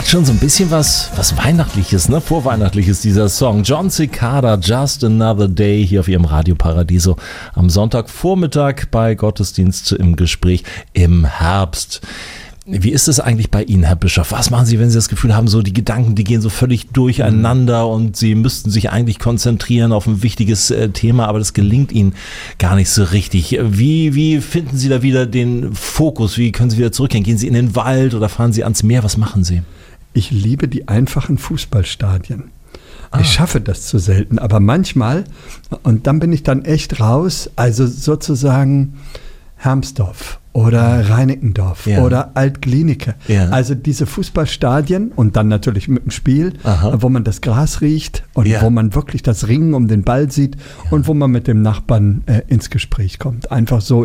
Hat schon so ein bisschen was Weihnachtliches, ne? Vorweihnachtliches, dieser Song. Jon Secada, Just Another Day, hier auf Ihrem Radio Paradiso am Sonntagvormittag bei Gottesdienst im Gespräch im Herbst. Wie ist es eigentlich bei Ihnen, Herr Bischof? Was machen Sie, wenn Sie das Gefühl haben, so die Gedanken, die gehen so völlig durcheinander und Sie müssten sich eigentlich konzentrieren auf ein wichtiges Thema, aber das gelingt Ihnen gar nicht so richtig. Wie finden Sie da wieder den Fokus? Wie können Sie wieder zurückgehen? Gehen Sie in den Wald oder fahren Sie ans Meer? Was machen Sie? Ich liebe die einfachen Fußballstadien. Ich schaffe das zu selten, aber manchmal, und dann bin ich dann echt raus, also sozusagen Hermsdorf oder Reinickendorf oder Alt-Glienicke. Ja. Also diese Fußballstadien und dann natürlich mit dem Spiel, wo man das Gras riecht und wo man wirklich das Ringen um den Ball sieht und wo man mit dem Nachbarn ins Gespräch kommt. Einfach so